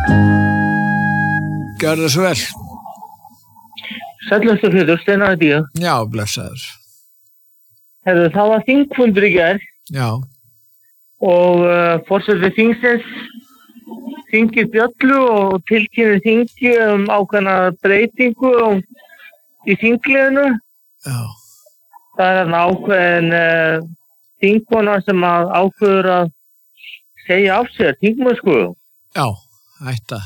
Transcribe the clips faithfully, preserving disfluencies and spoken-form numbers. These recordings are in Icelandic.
Gjörðu svo vel. Sæll eftir hlutur, Steinar heiti ég. Já, blessaður. Herðu, það var þingfundur í gær Já. og uh, forseti þingsins þingir bjöllu og tilkynir þingi um ákveðna breytingu um, í þingliðinu. Já. Það er þarna ákveðin uh, þingkona sem að ákveður að segja af sér þingmennsku. Já, ætta.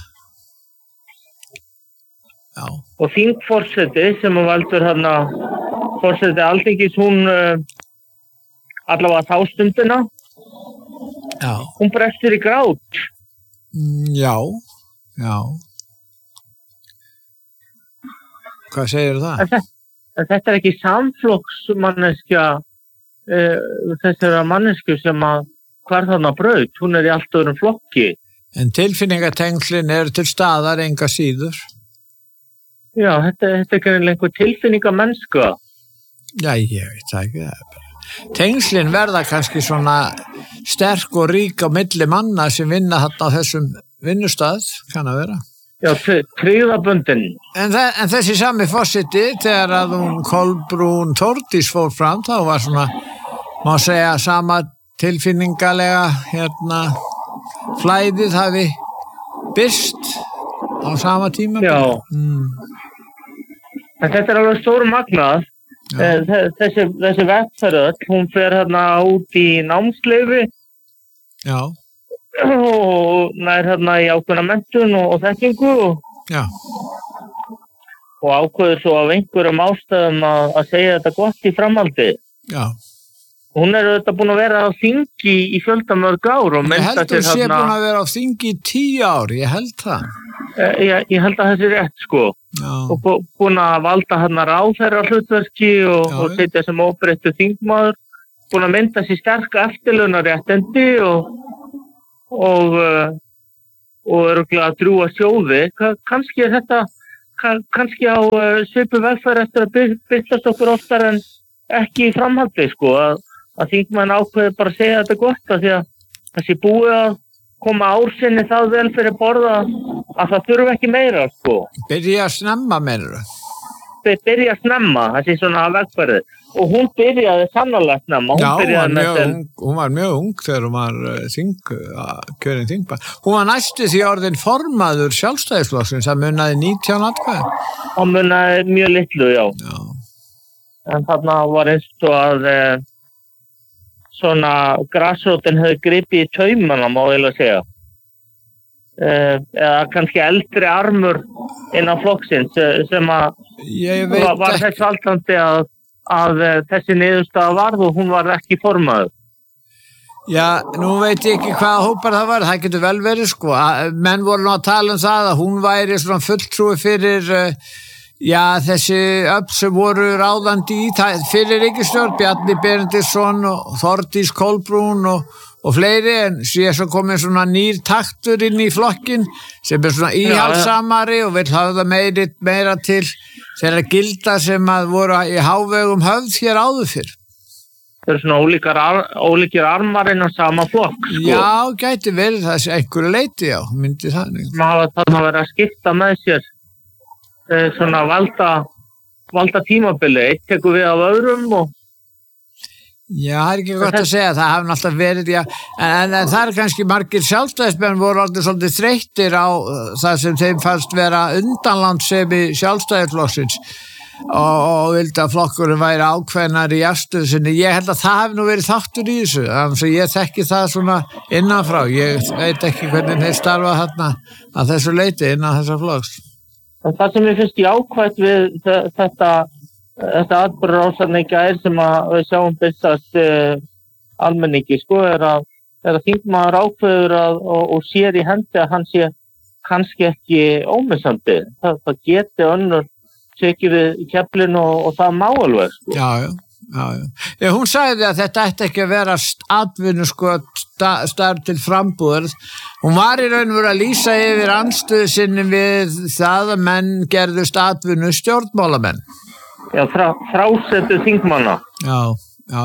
Já. Og þingforseti sem að valdur þarna forseti Alþingis, hún uh, allavega þá stundina. Já. Hún brestur í grát. Mm, já, já. Hvað segir það? En þetta, en þetta er ekki samflokksmanneskja uh, þessara mannesku sem að hvar þarna braut, hún er í allt öðrum flokki. En tilfinningatengslin eru til staðar enga síður. Já, þetta, þetta er ekki einhver tilfinningamennska. Já, ég veit það ekki það. Tengslin verða kannski svona sterk og rík á milli manna sem vinna þarna á þessum vinnustað, kann að vera. Já, tryggðaböndin. En, en þessi sami forseti, þegar að hún Kolbrún Þórdís fór fram, þá var svona, má segja, sama tilfinningalega hérna, flæðið hafi byrst á sama tíma. Já. Mm. En þetta er alveg stór magnað. Þessi, þessi vegferð, hún fer hérna út í námsleyfi. Já. Og nær hérna í ákveðna menntun og, og þekkingu. Já. Og ákveður svo af einhverjum ástæðum að, að segja þetta gott í framhaldi. Já. Hún er auðvitað búin að vera á þingi í fjöldamörg ár. Og ég held að hún sé hérna... búin að vera á þingi í tíu ár, ég held það. Ég, ég held að þessi rétt, sko. Já. Og búin að valda hérna ráðherra hlutverki og, og setja sem óbreyttu þingmaður. Búin að mynda sér sterk eftirlaunaréttindi og og uh, og örugglega að drúga sjóði. Kannski er þetta kannski á uh, svipu vegferð eftir að byrtast okkur oftar en ekki í framhaldi, sko, að, að þingmenn ákveði bara að segja þetta gott að því að þessi búið að koma ársinni það vel fyrir borða að það þurfa ekki meira, sko. Byrja að snemma meira. Byrja að snemma, þessi svona vegferði. Og hún byrjaði sannarlega snemma. Hún Já, hún var, mjög þeim... ung, hún var mjög ung þegar hún var uh, þing, uh, kjörin þingbar. Hún var næstu því orðin formaður Sjálfstæðisflokksins, það munaði nítján atkvæði. Það munaði mjög litlu, já. Já. En þarna var eins og að eh, svona grasrótin hefði gripið í taumana, má ég að segja. Eh, eða kannski eldri armur innan flokksins sem að var, var þess valdandi að, að þessi niðurstaða varð og hún var ekki formaður. Já, nú veit ég ekki hvaða hópar það var, það getur vel verið, sko. Menn voru nú að tala um það að hún væri svona fulltrúi fyrir já, þessi öfl sem voru ráðandi í fyrir ríkisstjórn, Bjarni Benediktsson og Þórdís Kolbrún og, og fleiri, en sé svo komið svona nýr taktur inn í flokkin sem er svona íhaldsamari og vil hafa það meiri, meira til þeirra gilda sem að voru í hávegum höfð hér áður fyrr. Það eru svona ólíkar ar, ólíkir armar innan sama flokk, sko. Já, gæti verið þessi einhverju leiti, já, myndi það. Maður hafa þarna verið að skipta með sér svona valda, valda tímabili, eitt tekur við af öðrum og... Já, það er ekki gott að segja, það hafði alltaf verið, já, en, en, en það er kannski margir sjálfstæðismenn voru alltaf svolítið þreyttir á það sem þeim fannst vera undanlandssemi Sjálfstæðisflokksins og, og vildi að flokkurinn væri ákveðnar í afstöðu sinni. Ég held að það hefði nú verið þáttur í þessu, þannig að ég þekki það svona innanfrá, ég veit ekki hvernig þeir starfa þarna að þessu leiti innan þessa flokks. Það sem ég finnst jákvætt við þetta, þetta atburðarásan í gær sem að við sjáum byrstast uh, almenningi, sko, er að, er að þingmaður ákveður að, og, og sér í hendi að hann sé kannski ekki ómissandi. Það, það geti önnur tekið við keflinu og, og það má alveg, sko. Já, já. Já, já. Já, hún sagði að þetta ætti ekki að vera atvinnu sko starf til frambúðar. Hún var í raun og veru að lýsa yfir andstöðu sinni við það að menn gerðust atvinnu stjórnmálamenn. Já, frá, frásettu þingmanna. Já, já, já.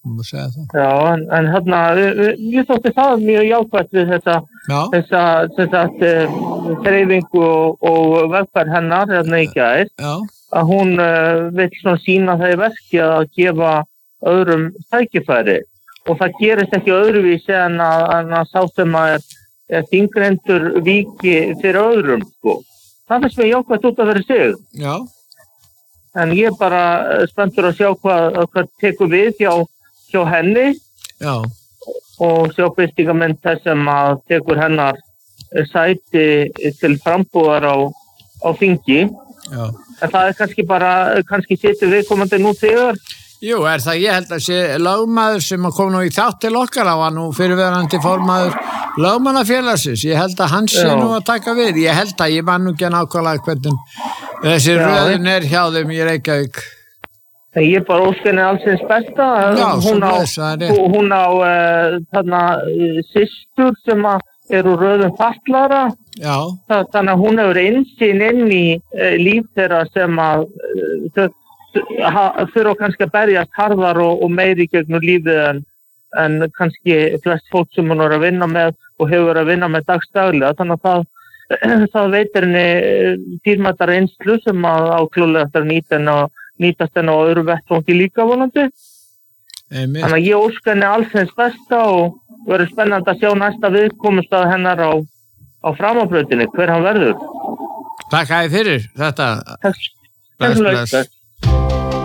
má segja það. Já, en, en hérna, ég þótti það mjög jákvætt við þetta, Já. þessa, þessa þreifingu og, og vegferð hennar hérna í gær, Já. að hún uh, vill svona sína það í verki að gefa öðrum tækifæri og það gerist ekki öðruvísi en að, en að sá sem að er, er þingrendur víki fyrir öðrum, sko. Það finnst mér jákvætt út að vera sig. Já. En ég er bara spenntur að sjá hvað, hvað tekur við hjá, hjá henni. Já. Og sjá birtingarmynd þess sem að tekur hennar sæti til frambúðar á, á þingi. Já. En það er kannski bara, kannski situr viðkomandi nú þegar. Jú, er það, ég held að sé lögmaður sem kom nú í þátt til okkar á hann og fyrirverandi formaður lögmannafélagsins. Ég held að hann sé nú að taka við. Ég held að ég man nú ekki nákvæmlega hvernig þessi Já. Röðin er hjá þeim í Reykjavík. Ég er bara óskenni allsins besta. Já, hún á, hún á uh, þarna uh, systur sem eru röðum fatlara. Já. Það, þannig að hún hefur einsýn inn í uh, líf þeirra sem að uh, þau fyrir að kannski að berjast harðar og, og meiri gegnum lífið en, en kannski flest fólk sem hún er að vinna með og hefur að vinna með dagstaglega. Þannig að það, það veitir henni dýrmættar einslu sem að áklúlega eftir að nýta henni og nýtast henni á öðru vettvangi líka vonandi. Amen. Þannig að ég óska henni alls hins besta og verður spennandi að sjá næsta viðkomustað hennar á, á framabrautinni, hver hann verður. Takk að þið fyrir þetta. Takk. Bless, bless.